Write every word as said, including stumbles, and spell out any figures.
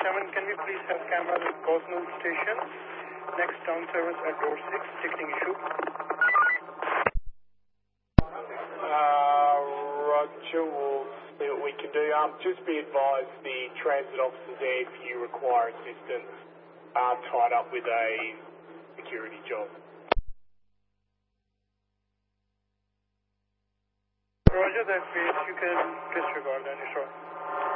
seven, can we please have cameras at Gosnell Station? Next town service at door six, ticketing issue. Uh, Roger, we'll see what we can do. Um, just be advised, the transit officer there, if you require assistance, are tied up with a security job. Roger that, please. You can disregard any short.